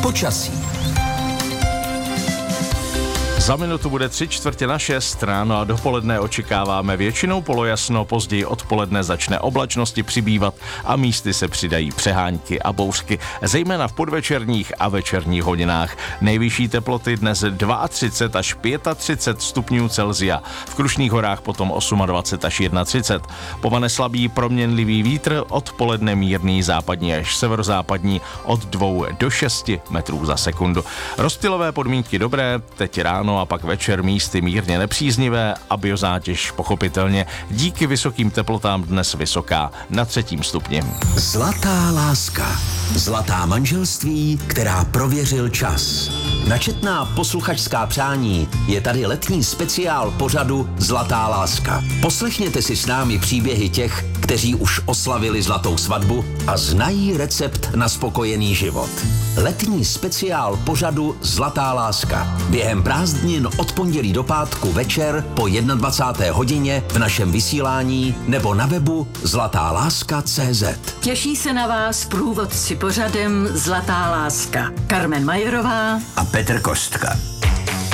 Počasí. Za minutu bude 5:45 ráno a dopoledne očekáváme většinou polojasno, později odpoledne začne oblačnosti přibývat a místy se přidají přehánky a bouřky, zejména v podvečerních a večerních hodinách. Nejvyšší teploty dnes 32 až 35 stupňů Celsia, v Krušných horách potom 28 až 31. Povane slabý proměnlivý vítr, odpoledne mírný západní až severozápadní od 2 do 6 metrů za sekundu. Rozptylové podmínky dobré, teď ráno a pak večer místy mírně nepříznivé a biozátěž pochopitelně díky vysokým teplotám dnes vysoká na 3. stupni. Zlatá láska. Zlatá manželství, která prověřil čas. Načetná posluchačská přání je tady letní speciál pořadu Zlatá láska. Poslechněte si s námi příběhy těch, kteří už oslavili zlatou svatbu a znají recept na spokojený život. Letní speciál pořadu Zlatá láska. Během prázdnin od pondělí do pátku večer po 21. hodině v našem vysílání nebo na webu zlatáláska.cz. Těší se na vás průvodci pořadem Zlatá láska. Karmen Majerová a Petr Kostka.